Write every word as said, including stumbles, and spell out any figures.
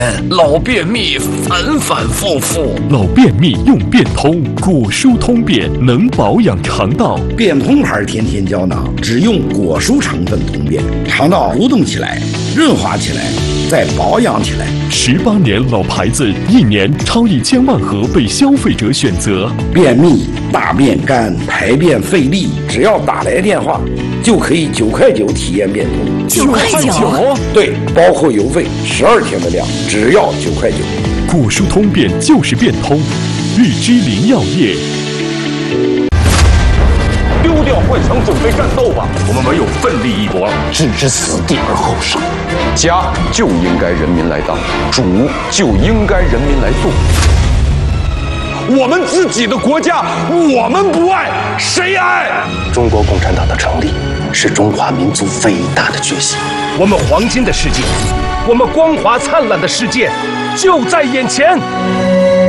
老便秘反反复复， 老便秘用便通，果蔬通便能保养肠道。 便通牌天天胶囊只用果蔬成分通便，肠道蠕动起来，润滑起来，再保养起来。 十八年老牌子，一年超一千万盒被消费者选择。 便秘、大便干、排便费力，只要打来电话，就可以九块九体验便通。 九块九？ 对，包括邮费，十二天的量，只要九块九。 果蔬通便就是便通，日之林药业。 丢掉幻想，准备战斗吧！我们唯有奋力一搏， 置之死地而后生。 家就应该人民来当，主就应该人民来做。我们自己的国家，我们不爱，谁爱？ 中国共产党的成立是中华民族伟大的决心。 我们黄金的世界，我们光华灿烂的世界就在眼前。